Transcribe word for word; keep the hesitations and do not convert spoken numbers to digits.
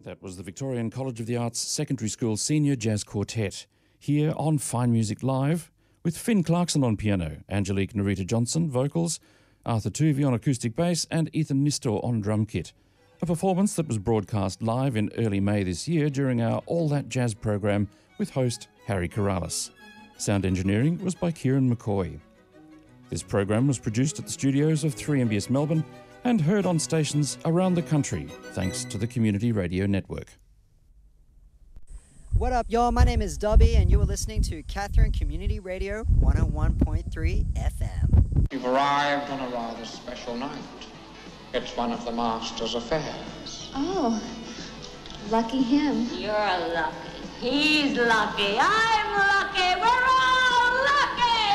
That was the Victorian College of the Arts Secondary School Senior Jazz Quartet, here on Fine Music Live, with Finn Clarkson on piano, Angelique Narita Johnson vocals, Arthur Tuvey on acoustic bass, and Ethan Nistor on drum kit. A performance that was broadcast live in early May this year during our All That Jazz program with host Harry Corrales. Sound engineering was by Kieran McCoy. This program was produced at the studios of three M B S Melbourne and heard on stations around the country, thanks to the Community Radio Network. What up, y'all? My name is Dubby, and you are listening to Catherine Community Radio one oh one point three F M. You've arrived on a rather special night. It's one of the Master's affairs. Oh, lucky him. You're lucky. He's lucky. I'm lucky. We're